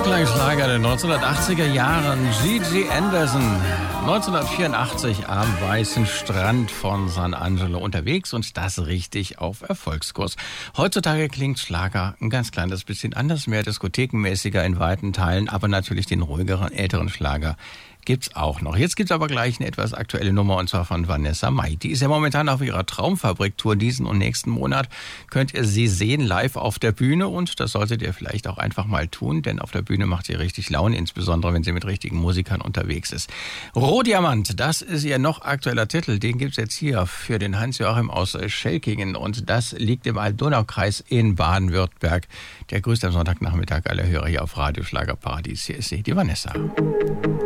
Schlager der 1980er Jahren. Gigi Anderson, 1984 am weißen Strand von San Angelo unterwegs und das richtig auf Erfolgskurs. Heutzutage klingt Schlager ein ganz kleines bisschen anders, mehr diskothekenmäßiger in weiten Teilen, aber natürlich den ruhigeren, älteren Schlager gibt's auch noch. Jetzt gibt's aber gleich eine etwas aktuelle Nummer und zwar von Vanessa Mai. Die ist ja momentan auf ihrer Traumfabrik-Tour. Diesen und nächsten Monat könnt ihr sie sehen live auf der Bühne und das solltet ihr vielleicht auch einfach mal tun, denn auf der Bühne macht sie richtig Laune, insbesondere wenn sie mit richtigen Musikern unterwegs ist. Rohdiamant, das ist ihr noch aktueller Titel. Den gibt's jetzt hier für den Hans-Joachim aus Schelkingen und das liegt im Alb-Donau-Kreis in Baden-Württemberg. Der grüßt am Sonntagnachmittag alle Hörer hier auf Radio Schlagerparadies. Hier ist sie, die Vanessa.